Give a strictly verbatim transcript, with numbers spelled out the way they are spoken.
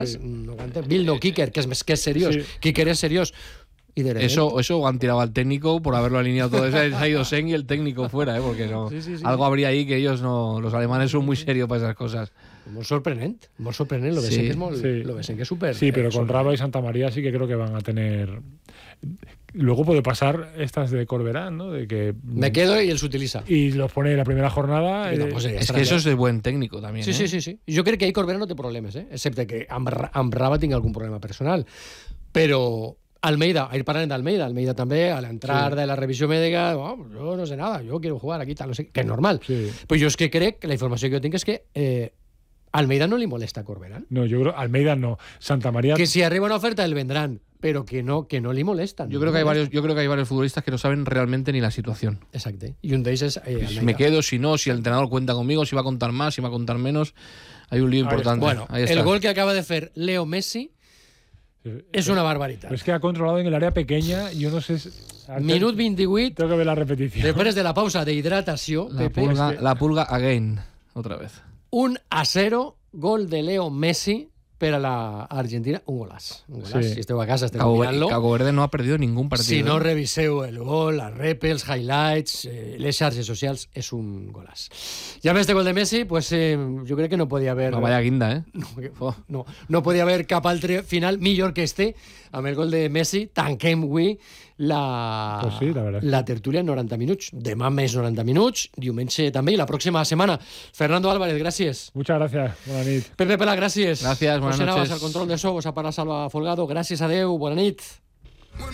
No Bildo, Kicker, que es, que es seriós. Sí. Kicker es seriós. Y de eso, eso han tirado al técnico por haberlo alineado todo eso. Se ha ido Sen y el técnico fuera, ¿eh? Porque no, sí, sí, sí. Algo habría ahí que ellos no. Los alemanes son muy serios para esas cosas. Muy sorprendente, muy sorprendente. Lo ves sí, que es muy, sí. Lo ves que es súper. Sí, pero eh, con Raba y Santa María sí que creo que van a tener. Luego puede pasar estas de Corberán, ¿no? De que me quedo y él se utiliza. Y los pone en la primera jornada. Eh, no, pues, es que eso es de buen técnico también. Sí, eh? sí, sí, sí. Yo creo que ahí Corberán no té problemes, eh? Excepte que amb, amb Raba tinc algun problema personal. Però Almeida, ahí parlant d'Almeida, Almeida també, al entrar sí. de la revisió mèdica, oh, yo no sé nada, yo quiero jugar aquí, tal, no sé, que es normal. Sí. Pues yo es que crec, la informació que jo tinc és que eh, Almeida no li molesta a Corberán. No, yo creo, Almeida no. Santa María... Que si arriba una oferta, el vendrán, pero que no, que no li molestan. Yo creo que hay varios, yo creo que hay varios futbolistas que no saben realmente ni la situación. Exacto. Y un de ellos es eh, Almeida. Me quedo, si no, si el entrenador cuenta conmigo, si va a contar más, si va a contar menos. Hay un lío importante. Bueno, ahí está. El gol que acaba de hacer Leo Messi es una barbaridad. Es que ha controlado en el área pequeña, yo no sé... Minut veintivuit. Tengo que ver la repetición. Después de la pausa de hidratación. La Pepe, pulga, es que... la pulga again, otra vez. Un a cero, gol de Leo Messi per a la Argentina, un golàs. Un golàs. Sí. Si esteu a casa, esteu Cabo, mirant-lo. Cabo Verde no ha perdido ningún partido. Si no reviseu el gol, la rep, els highlights, eh, les xarxes socials, és un golàs. I a més de gol de Messi, pues, eh, jo crec que no podia haver... No, vaya guinda, eh? No, oh. no, no podia haver cap altre final millor que este, amb el gol de Messi. Tanquem avui la, pues sí, la, la tertúlia en noranta minuts. Demà més noranta minuts, diumenge també, i la pròxima setmana. Fernando Álvarez, gràcies. Muchas gracias, bona nit. Pepe Pela, gràcies. Gràcies, buenas noches. noches. Al control de so, vos ha parlat Salva Folgado. Gràcies, adeu, bona nit.